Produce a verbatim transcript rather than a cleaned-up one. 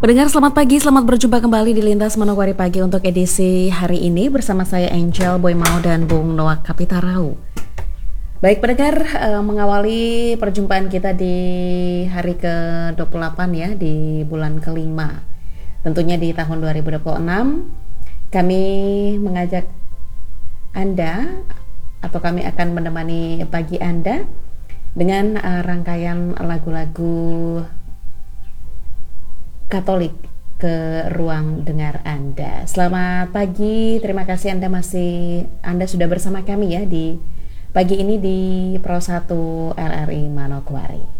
Pendengar selamat pagi, selamat berjumpa kembali di Lintas Manokwari Pagi untuk edisi hari ini bersama saya Angel, Boy Mau dan Bung Noah Kapitarau. Baik pendengar, eh, mengawali perjumpaan kita di hari ke dua puluh delapan ya, di bulan kelima. Tentunya di tahun dua ribu dua puluh enam, kami mengajak Anda atau kami akan menemani pagi Anda dengan uh, rangkaian lagu-lagu Katolik ke ruang dengar Anda. Selamat pagi, terima kasih Anda masih Anda sudah bersama kami ya di pagi ini di Pro satu R R I Manokwari.